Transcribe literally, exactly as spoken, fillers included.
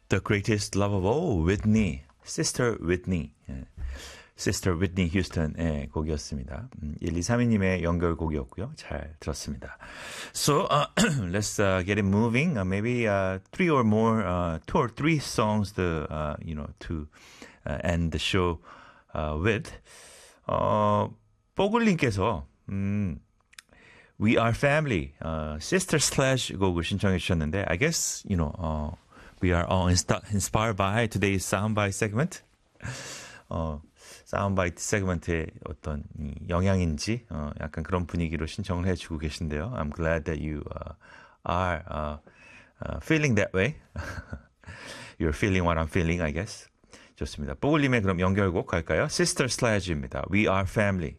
The Greatest Love of All, Whitney, Sister Whitney. 예. Sister Whitney Houston의 곡이었습니다. 음, 일이삼이님의 연결곡이었고요. 잘 들었습니다. So, uh, let's uh, get it moving. Uh, maybe uh, three or more, uh, two or three songs to, uh, you know, to uh, end the show uh, with. 어, 뽀글님께서 um, We Are Family, uh, Sister Slash 곡을 신청해 주셨는데, I guess, you know, uh, we are all insta- inspired by today's soundbite segment. 어, 사운드바이트 세그먼트의 어떤 영향인지 어, 약간 그런 분위기로 신청을 해주고 계신데요. I'm glad that you uh, are uh, uh, feeling that way. You're feeling what I'm feeling, I guess. 좋습니다. 뽀글님의 그럼 연결곡 갈까요? Sister Sledge입니다. We Are Family.